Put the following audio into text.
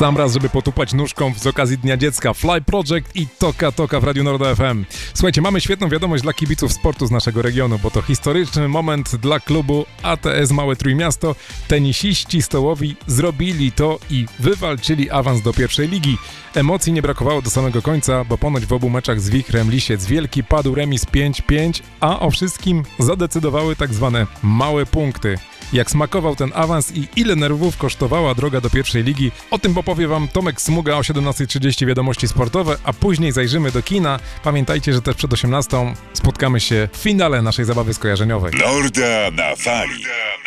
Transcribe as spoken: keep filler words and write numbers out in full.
sam raz, żeby potupać nóżką z okazji Dnia Dziecka. Fly Project i Toka Toka w Radiu Narodowe F M. Słuchajcie, mamy świetną wiadomość dla kibiców sportu z naszego regionu, bo to historyczny moment dla klubu A T S Małe Trójmiasto. Tenisiści stołowi zrobili to i wywalczyli awans do pierwszej ligi. Emocji nie brakowało do samego końca, bo ponoć w obu meczach z Wichrem Lisiec Wielki padł remis pięć pięć, a o wszystkim zadecydowały tak zwane małe punkty. Jak smakował ten awans i ile nerwów kosztowała droga do pierwszej ligi, o tym opowie wam Tomek Smuga o siedemnasta trzydzieści wiadomości sportowe, a później zajrzymy do kina. Pamiętajcie, że też przed osiemnastą spotkamy się w finale naszej zabawy skojarzeniowej. Norda na fali.